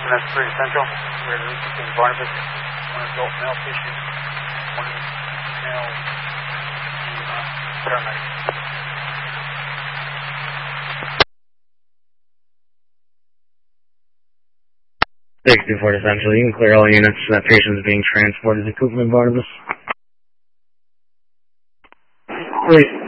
That's 3 Central. We're releasing Barnabas. 1 adult male patient. 1 female paramedic. Sixty-four Central. You can clear all units. That patient is being transported to Coopman Barnabas. Please.